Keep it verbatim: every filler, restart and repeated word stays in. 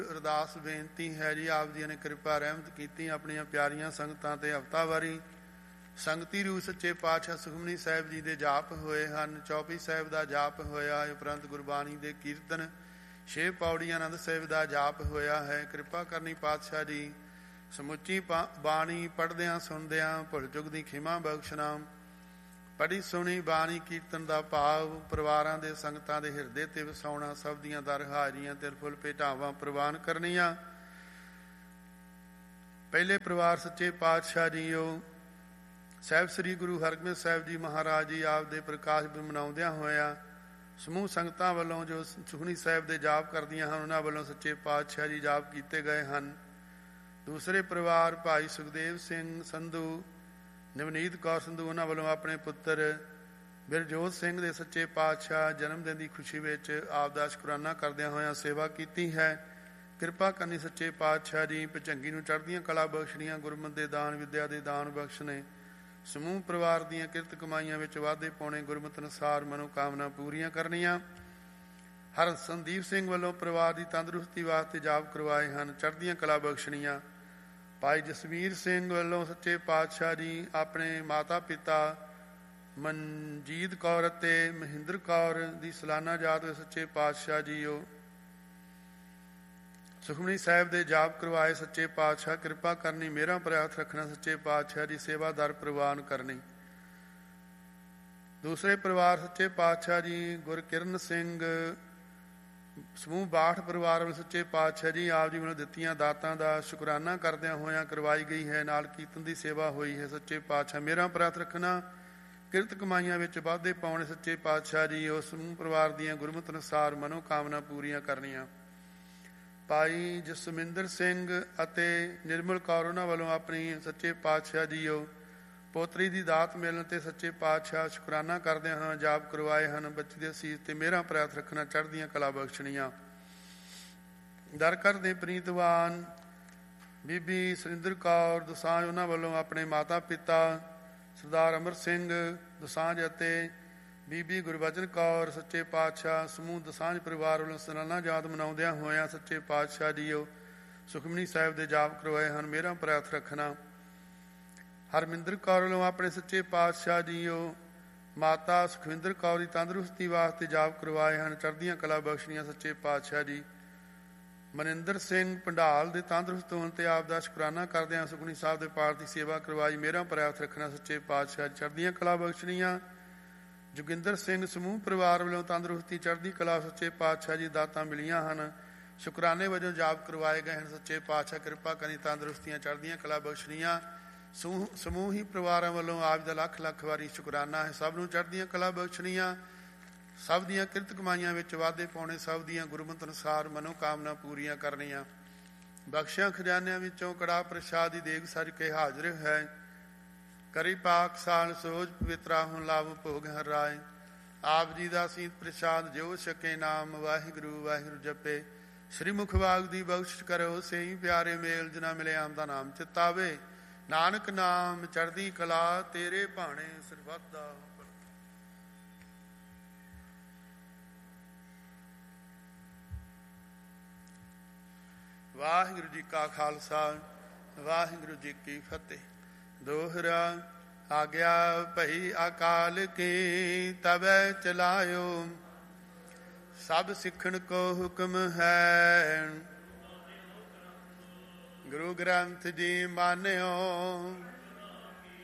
ਅਰਦਾਸ ਬੇਨਤੀ ਹੈ ਜੀ, ਆਪ ਜੀ ਨੇ ਕਿਰਪਾ ਰਹਿਮਤ ਕੀਤੀ ਆਪਣੀਆਂ ਪਿਆਰੀਆਂ ਸੰਗਤਾਂ ਤੇ ਹਫ਼ਤਾਵਾਰੀ ਸੰਗਤੀ ਰੂਪ ਸੱਚੇ ਪਾਤਸ਼ਾਹ ਸੁਖਮਨੀ ਸਾਹਿਬ ਜੀ ਦੇ ਜਾਪ ਹੋਏ ਹਨ। ਚੌਪਈ ਸਾਹਿਬ ਦਾ ਜਾਪ ਹੋਇਆ, ਉਪਰੰਤ ਗੁਰਬਾਣੀ ਦੇ ਕੀਰਤਨ, ਛੇ ਪੌੜੀਆਂ ਆਨੰਦ ਸਾਹਿਬ ਦਾ ਜਾਪ ਹੋਇਆ ਹੈ। ਕਿਰਪਾ ਕਰਨੀ ਪਾਤਸ਼ਾਹ ਜੀ, ਸਮੁੱਚੀ ਬਾਣੀ ਪੜ੍ਹਦਿਆਂ ਸੁਣਦਿਆਂ ਭੁੱਲ ਚੁੱਕ ਦੀ ਖਿਮਾ ਬਖਸ਼ਣਾ। ਪੜ੍ਹੀ ਸੁਣੀ ਬਾਣੀ ਕੀਰਤਨ ਦਾ ਭਾਵ ਪਰਿਵਾਰਾਂ ਦੇ ਸੰਗਤਾਂ ਦੇ ਹਿਰਦੇ ਤੇ ਵਸਾਉਣਾ, ਸਭ ਦੀਆਂ ਦਰ ਹਾਜ਼ਰੀਆਂ ਤੇ ਫੁੱਲ ਭੇਟਾਵਾਂ ਪ੍ਰਵਾਨ ਕਰਨੀਆਂ। ਪਹਿਲੇ ਪਰਿਵਾਰ ਸੱਚੇ ਪਾਤਸ਼ਾਹ ਜੀਓ ਸਾਹਿਬ ਸ੍ਰੀ ਗੁਰੂ ਹਰਗੋਬਿੰਦ ਸਾਹਿਬ ਜੀ ਮਹਾਰਾਜ ਜੀ ਆਪ ਦੇ ਪ੍ਰਕਾਸ਼ ਵੀ ਮਨਾਉਂਦਿਆਂ ਹੋਇਆ ਸਮੂਹ ਸੰਗਤਾਂ ਵੱਲੋਂ ਜੋ ਸੁਖਮਨੀ ਸਾਹਿਬ ਦੇ ਜਾਪ ਕਰਦੀਆਂ ਹਨ, ਉਹਨਾਂ ਵੱਲੋਂ ਸੱਚੇ ਪਾਤਸ਼ਾਹ ਜੀ ਜਾਪ ਕੀਤੇ ਗਏ ਹਨ। ਦੂਸਰੇ ਪਰਿਵਾਰ ਭਾਈ ਸੁਖਦੇਵ ਸਿੰਘ ਸੰਧੂ, ਨਵਨੀਤ ਕੌਰ ਸੰਧੂ, ਉਹਨਾਂ ਵੱਲੋਂ ਆਪਣੇ ਪੁੱਤਰ ਬਿਰਜੋਤ ਸਿੰਘ ਦੇ ਸੱਚੇ ਪਾਤਸ਼ਾਹ ਜਨਮ ਦਿਨ ਦੀ ਖੁਸ਼ੀ ਵਿੱਚ ਆਪ ਦਾ ਸ਼ੁਕਰਾਨਾ ਕਰਦਿਆਂ ਹੋਇਆਂ ਸੇਵਾ ਕੀਤੀ ਹੈ। ਕਿਰਪਾ ਕਰਨੀ ਸੱਚੇ ਪਾਤਸ਼ਾਹ ਜੀ, ਭੁਜੰਗੀ ਨੂੰ ਚੜ੍ਹਦੀਆਂ ਕਲਾ ਬਖਸ਼ਣੀਆਂ, ਗੁਰਮਤਿ ਦੇ ਦਾਨ, ਵਿਦਿਆ ਦੇ ਦਾਨ ਬਖਸ਼ਣੇ, ਸਮੂਹ ਪਰਿਵਾਰ ਦੀਆਂ ਕਿਰਤ ਕਮਾਈਆਂ ਵਿੱਚ ਵਾਧੇ ਪਾਉਣੇ, ਗੁਰਮਤਿ ਅਨੁਸਾਰ ਮਨੋਕਾਮਨਾ ਪੂਰੀਆਂ ਕਰਨੀਆਂ। ਹਰ ਸੰਦੀਪ ਸਿੰਘ ਵੱਲੋਂ ਪਰਿਵਾਰ ਦੀ ਤੰਦਰੁਸਤੀ ਵਾਸਤੇ ਜਾਪ ਕਰਵਾਏ ਹਨ, ਚੜ੍ਹਦੀਆਂ ਕਲਾ ਬਖਸ਼ਣੀਆਂ। ਭਾਈ ਜਸਵੀਰ ਸਿੰਘ ਵੱਲੋਂ ਸੱਚੇ ਪਾਤਸ਼ਾਹ ਜੀ ਆਪਣੇ ਮਾਤਾ ਪਿਤਾ ਮਨਜੀਤ ਕੌਰ ਅਤੇ ਮਹਿੰਦਰ ਕੌਰ ਦੀ ਸਾਲਾਨਾ ਯਾਦ ਵਿੱਚ ਸੱਚੇ ਪਾਤਸ਼ਾਹ ਜੀ ਉਹ ਸੁਖਮਨੀ ਸਾਹਿਬ ਦੇ ਜਾਪ ਕਰਵਾਏ। ਸੱਚੇ ਪਾਤਸ਼ਾਹ ਕਿਰਪਾ ਕਰਨੀ, ਮੇਰਾ ਪ੍ਰਾਰਥ ਰੱਖਣਾ, ਸੱਚੇ ਪਾਤਸ਼ਾਹ ਦੀ ਸੇਵਾਦਾਰ ਪ੍ਰਵਾਨ ਕਰਨੀ। ਦੂਸਰੇ ਪਰਿਵਾਰ ਸੱਚੇ ਪਾਤਸ਼ਾਹ ਜੀ ਗੁਰਕਿਰਨ ਸਿੰਘ ਸਮੂਹ ਬਾਠ ਪਰਿਵਾਰ ਵੱਲੋਂ ਸੱਚੇ ਪਾਤਸ਼ਾਹ ਜੀ ਆਪ ਜੀ ਵੱਲੋਂ ਦਿੱਤੀਆਂ ਦਾਤਾਂ ਦਾ ਸ਼ੁਕਰਾਨਾ ਕਰਦਿਆਂ ਹੋਇਆਂ ਕਰਵਾਈ ਗਈ ਹੈ। ਨਾਲ ਕੀਰਤਨ ਦੀ ਸੇਵਾ ਹੋਈ ਹੈ। ਸੱਚੇ ਪਾਤਸ਼ਾਹ ਮੇਰਾ ਪ੍ਰਾਰਥ ਰੱਖਣਾ, ਕਿਰਤ ਕਮਾਈਆਂ ਵਿੱਚ ਵਾਧੇ ਪਾਉਣੇ। ਸੱਚੇ ਪਾਤਸ਼ਾਹ ਜੀ ਉਸ ਸਮੂਹ ਪਰਿਵਾਰ ਦੀਆਂ ਗੁਰਮਤਿ ਅਨੁਸਾਰ ਮਨੋਕਾਮਨਾ ਪੂਰੀਆਂ ਕਰਨੀਆਂ। ਭਾਈ ਜਸਮਿੰਦਰ ਸਿੰਘ ਅਤੇ ਨਿਰਮਲ ਕੌਰ, ਉਹਨਾਂ ਵੱਲੋਂ ਆਪਣੀ ਸੱਚੇ ਪਾਤਸ਼ਾਹ ਜੀ ਉਹ ਪੋਤਰੀ ਦੀ ਦਾਤ ਮਿਲਣ ਤੇ ਸੱਚੇ ਪਾਤਸ਼ਾਹ ਸ਼ੁਕਰਾਨਾ ਕਰਦਿਆਂ ਹਾਂ ਜਾਪ ਕਰਵਾਏ ਹਨ। ਬੱਚੀ ਦੇ ਅਸੀਸ ਤੇ ਮੇਰਾ ਪ੍ਰਾਰਥ ਰੱਖਣਾ, ਚੜ੍ਹਦੀਆਂ ਕਲਾ ਬਖਸ਼ਣੀਆਂ। ਦਰ ਘਰ ਦੇ ਪ੍ਰੀਤਵਾਨ ਬੀਬੀ ਸੁਰਿੰਦਰ ਕੌਰ ਦੋਸਾਂਝ, ਉਹਨਾਂ ਵੱਲੋਂ ਆਪਣੇ ਮਾਤਾ ਪਿਤਾ ਸਰਦਾਰ ਅਮਰ ਸਿੰਘ ਦੋਸਾਂਝ ਅਤੇ ਬੀਬੀ ਗੁਰਬਚਨ ਕੌਰ ਸੱਚੇ ਪਾਤਸ਼ਾਹ ਸਮੂਹ ਦੋਸਾਂਝ ਪਰਿਵਾਰ ਵੱਲੋਂ ਸਾਲਾਨਾ ਯਾਦ ਮਨਾਉਂਦਿਆਂ ਹੋਇਆਂ ਸੱਚੇ ਪਾਤਸ਼ਾਹ ਜੀ ਉਹ ਸੁਖਮਨੀ ਸਾਹਿਬ ਦੇ ਜਾਪ ਕਰਵਾਏ ਹਨ। ਮੇਰਾ ਪ੍ਰਾਰਥ ਰੱਖਣਾ। ਹਰਮਿੰਦਰ ਕੌਰ ਵੱਲੋਂ ਆਪਣੇ ਸੱਚੇ ਪਾਤਸ਼ਾਹ ਜੀ ਉਹ ਮਾਤਾ ਸੁਖਵਿੰਦਰ ਕੌਰ ਦੀ ਤੰਦਰੁਸਤੀ ਵਾਸਤੇ ਜਾਪ ਕਰਵਾਏ ਹਨ। ਚੜ੍ਹਦੀਆਂ ਕਲਾ ਬਖਸ਼ਣੀਆਂ ਸੱਚੇ ਪਾਤਸ਼ਾਹ ਜੀ। ਮਨਿੰਦਰ ਸਿੰਘ ਪੰਡਾਲ ਦੇ ਤੰਦਰੁਸਤ ਹੋਣ ਤੇ ਆਪ ਦਾ ਸ਼ੁਕਰਾਨਾ ਕਰਦਿਆਂ ਸੁਖਮਨੀ ਸਾਹਿਬ ਦੇ ਪਾਠ ਦੀ ਸੇਵਾ ਕਰਵਾਈ। ਮੇਰਾ ਪ੍ਰਾਰਥ ਰੱਖਣਾ, ਸੱਚੇ ਪਾਤਸ਼ਾਹ ਚੜ੍ਹਦੀਆਂ ਕਲਾ ਬਖਸ਼ਣੀਆਂ। ਜੋਗਿੰਦਰ ਸਿੰਘ ਸਮੂਹ ਪਰਿਵਾਰ ਵੱਲੋਂ ਤੰਦਰੁਸਤੀ, ਚੜ੍ਹਦੀ ਕਲਾ ਸੱਚੇ ਪਾਤਸ਼ਾਹ ਜੀ ਦਾਤਾਂ ਮਿਲੀਆਂ ਹਨ। ਸ਼ੁਕਰਾਨੇ ਵਜੋਂ ਜਾਪ ਕਰਵਾਏ ਗਏ ਹਨ। ਸੱਚੇ ਪਾਤਸ਼ਾਹ ਕਿਰਪਾ ਕਰੀ, ਤੰਦਰੁਸਤੀਆਂ, ਚੜ੍ਹਦੀਆਂ ਕਲਾ ਬਖਸ਼ਣੀਆਂ। ਸਮੂਹ ਸਮੂਹ ਹੀ ਪਰਿਵਾਰਾਂ ਵੱਲੋਂ ਆਪ ਦਾ ਲੱਖ ਲੱਖ ਵਾਰੀ ਸ਼ੁਕਰਾਨਾ ਹੈ। ਸਭ ਨੂੰ ਚੜ੍ਹਦੀਆਂ ਕਲਾ ਬਖਸ਼ਣੀਆਂ, ਸਭ ਦੀਆਂ ਕਿਰਤ ਕਮਾਈਆਂ ਵਿੱਚ ਵਾਧੇ ਪਾਉਣੇ, ਸਭ ਦੀਆਂ ਗੁਰਮਤਿ ਅਨੁਸਾਰ ਮਨੋਕਾਮਨਾ ਪੂਰੀਆਂ ਕਰਨੀਆਂ। ਬਖਸ਼ਿਆਂ ਖਜ਼ਾਨਿਆਂ ਵਿੱਚੋਂ ਕੜਾ ਪ੍ਰਸ਼ਾਦ ਦੀ ਦੇਗ ਸਜ ਕੇ ਹਾਜ਼ਰ ਹੈ। ਕਰੀ ਪਾਕ ਸਾਲ ਸੋਝ ਪਵਿੱਤਰਾ ਹੁਣ ਲਾਭ ਭੋਗ ਹਰ ਰਾਏ। ਆਪ ਜੀ ਦਾ ਸੀਤ ਪ੍ਰਸ਼ਾਦ ਜੋ ਛਕੇ, ਨਾਮ ਵਾਹਿਗੁਰੂ ਵਾਹਿਗੁਰੂ ਜਪੇ। ਸ੍ਰੀ ਮੁਖ ਵਾਗ ਦੀ ਬਖਸ਼ਿਸ਼ ਕਰੋ, ਸਹੀ ਪਿਆਰੇ ਮੇਲ ਜਿਨਾ ਮਿਲੇ ਆਮ ਦਾ ਨਾਮ ਚਿਤਾਵੇ। ਨਾਨਕ ਨਾਮ ਚੜ੍ਹਦੀ ਕਲਾ, ਤੇਰੇ ਭਾਣੇ ਸਰਬੱਤ ਦਾ। ਵਾਹਿਗੁਰੂ ਜੀ ਕਾ ਖਾਲਸਾ, ਵਾਹਿਗੁਰੂ ਜੀ ਕੀ ਫਤਿਹ। ਦੋਹਰਾ ਆਗਿਆ ਭਈ ਅਕਾਲ ਕੀ, ਤਬੈ ਚਲਾਇਓ ਸਭ ਸਿੱਖਣ ਕੋ ਹੁਕਮ ਹੈ। ਗੁਰੂ ਗ੍ਰੰਥ ਜੀ ਮਾਨਿਓ